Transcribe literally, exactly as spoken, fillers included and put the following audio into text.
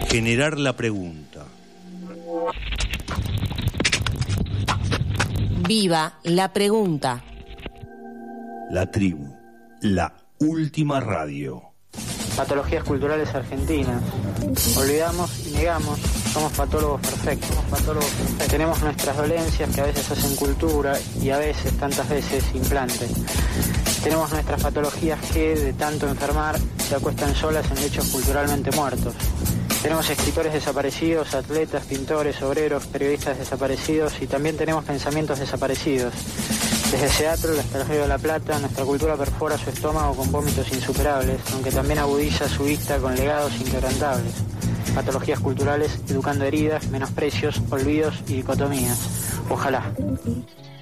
Generar la pregunta. Viva la pregunta. La tribu, la última radio. Patologías culturales argentinas. Olvidamos y negamos, somos patólogos perfectos, somos patólogos perfectos. Tenemos nuestras dolencias que a veces hacen cultura y a veces, tantas veces, implantes. Tenemos nuestras patologías que, de tanto enfermar, se acuestan solas en lechos culturalmente muertos. Tenemos escritores desaparecidos, atletas, pintores, obreros, periodistas desaparecidos y también tenemos pensamientos desaparecidos. Desde Seattle hasta el Río de la Plata, nuestra cultura perfora su estómago con vómitos insuperables, aunque también agudiza su vista con legados inquebrantables. Patologías culturales, educando heridas, menosprecios, olvidos y dicotomías. Ojalá.